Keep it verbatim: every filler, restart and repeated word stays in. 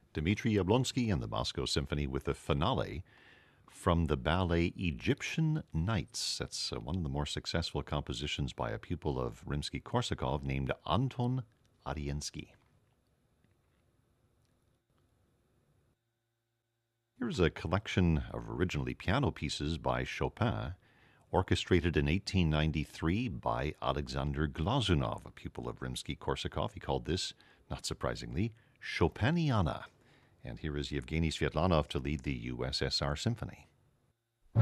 Dmitry Yablonsky and the Moscow Symphony with the finale from the ballet Egyptian Nights. That's uh, one of the more successful compositions by a pupil of Rimsky-Korsakov named Anton Ariensky. Here's a collection of originally piano pieces by Chopin, orchestrated in eighteen ninety-three by Alexander Glazunov, a pupil of Rimsky-Korsakov. He called this, not surprisingly, Chopiniana. And here is Yevgeny Svetlanov to lead the U S S R Symphony.